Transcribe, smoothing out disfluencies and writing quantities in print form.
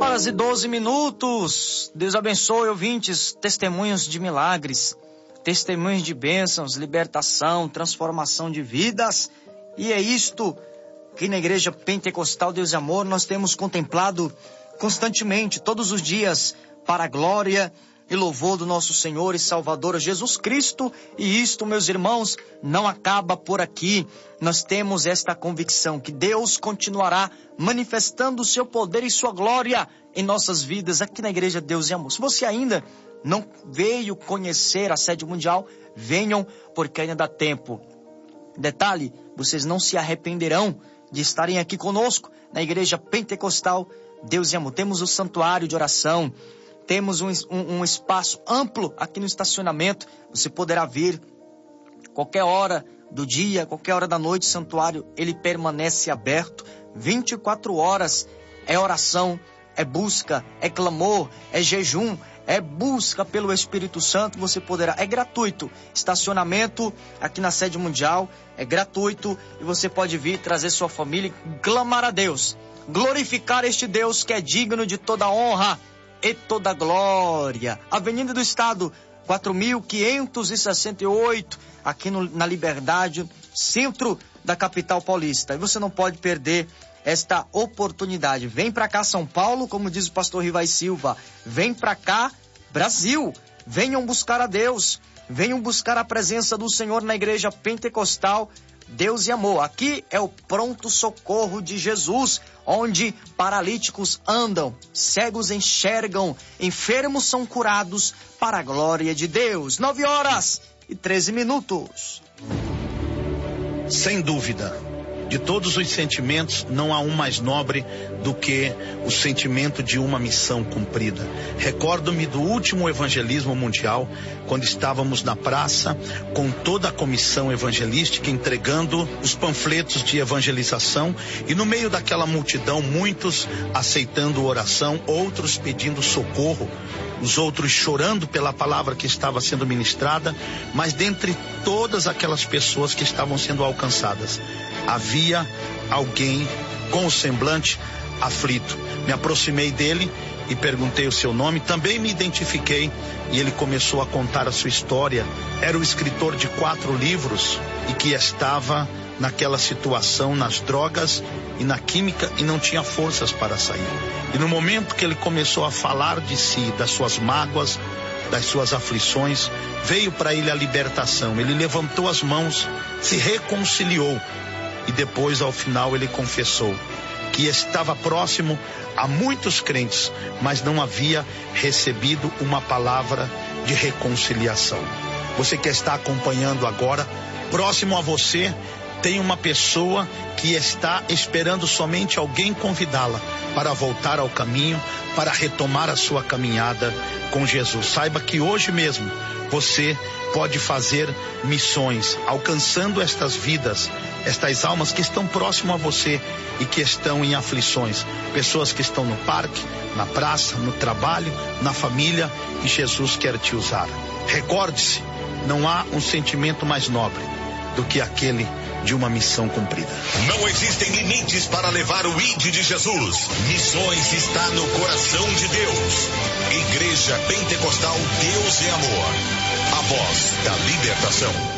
horas e 12 minutos. Deus abençoe, ouvintes, testemunhos de milagres, testemunhos de bênçãos, libertação, transformação de vidas. E é isto que na Igreja Pentecostal Deus e Amor nós temos contemplado constantemente, todos os dias, para a glória e louvor do nosso Senhor e Salvador Jesus Cristo. E isto, meus irmãos, não acaba por aqui. Nós temos esta convicção que Deus continuará manifestando o seu poder e sua glória em nossas vidas aqui na Igreja Deus e Amor. Se você ainda não veio conhecer a sede mundial, venham, porque ainda dá tempo. Detalhe, vocês não se arrependerão de estarem aqui conosco na Igreja Pentecostal Deus e Amor. Temos o santuário de oração, temos um espaço amplo aqui no estacionamento. Você poderá vir qualquer hora do dia, qualquer hora da noite. O santuário, ele permanece aberto 24 horas. É oração, é busca, é clamor, é jejum, é busca pelo Espírito Santo. Você poderá, é gratuito. Estacionamento aqui na sede mundial é gratuito e você pode vir trazer sua família e clamar a Deus, glorificar este Deus que é digno de toda honra e toda glória. Avenida do Estado 4.568, aqui na Liberdade, centro da capital paulista. E você não pode perder esta oportunidade. Vem para cá, São Paulo, como diz o pastor Rivai Silva. Vem para cá, Brasil. Venham buscar a Deus. Venham buscar a presença do Senhor na Igreja Pentecostal Deus e Amor. Aqui é o pronto socorro de Jesus, onde paralíticos andam, cegos enxergam, enfermos são curados para a glória de Deus. 9 horas e 13 minutos. Sem dúvida, de todos os sentimentos, não há um mais nobre do que o sentimento de uma missão cumprida. Recordo-me do último evangelismo mundial, quando estávamos na praça com toda a comissão evangelística entregando os panfletos de evangelização, e no meio daquela multidão, muitos aceitando oração, outros pedindo socorro, os outros chorando pela palavra que estava sendo ministrada. Mas dentre todas aquelas pessoas que estavam sendo alcançadas, havia alguém com o semblante aflito. Me aproximei dele e perguntei o seu nome, também me identifiquei, e ele começou a contar a sua história. Era o escritor de 4 livros e que estava naquela situação, nas drogas e na química, e não tinha forças para sair. E no momento que ele começou a falar de si, das suas mágoas, das suas aflições, veio para ele a libertação. Ele levantou as mãos, se reconciliou, e depois, ao final, ele confessou que estava próximo a muitos crentes, mas não havia recebido uma palavra de reconciliação. Você que está acompanhando agora, próximo a você, tem uma pessoa que está esperando somente alguém convidá-la para voltar ao caminho, para retomar a sua caminhada com Jesus. Saiba que hoje mesmo você pode fazer missões, alcançando estas vidas, estas almas que estão próximo a você e que estão em aflições. Pessoas que estão no parque, na praça, no trabalho, na família, e Jesus quer te usar. Recorde-se, não há um sentimento mais nobre do que aquele de uma missão cumprida. Não existem limites para levar o ID de Jesus. Missões está no coração de Deus. Igreja Pentecostal Deus e Amor. A voz da libertação.